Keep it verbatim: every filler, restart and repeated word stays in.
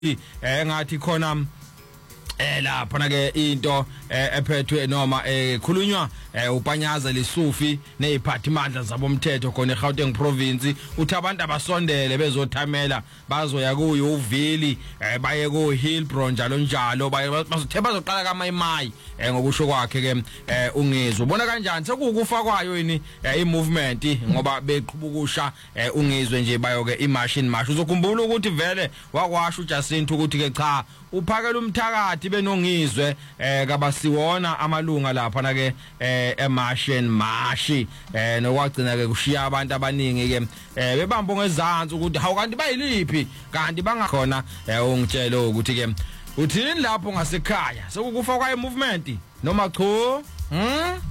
eh ngathi khona eh lapha na ke into ephethwe noma ekhulunywa uPanyaza Lesufi neziphathimandla zabomthetho khona eGauteng province uthi abantu abasondele bezothamela bazoya kuyo uVili baye ku Hillbrow njalo njalo bazothe bazoqala kaMayimayi ngokusho kwakhe ke ungizwe ubona kanjani sekukufa kwayo yini imovement ngoba beqhubukusha ungizwe nje bayo ke imachine march uzokhumbula ukuthi vele wakwasha uJacinto ukuthi ke cha uphakela umthakathi benongizwe eh kabasiwona amalunga lapha na ke eMachine March eh nokwagcina ke kushiya abantu abaningi ke bebamba ngezantsi ukuthi hawu kanti bayiliphi kanti bangakhona ungitshela ukuthi ke uthini lapho ngasekhaya sekukufa kwaye movement noma cho hm